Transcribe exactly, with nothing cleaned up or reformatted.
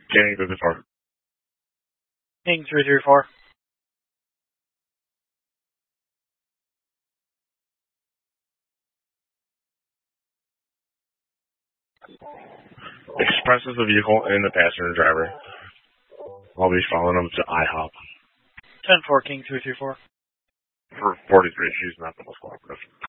King three three four. King three three four. Express is the vehicle and the passenger driver. I'll be following them to IHOP. ten four, King three three four. For forty-three, she's not the most cooperative.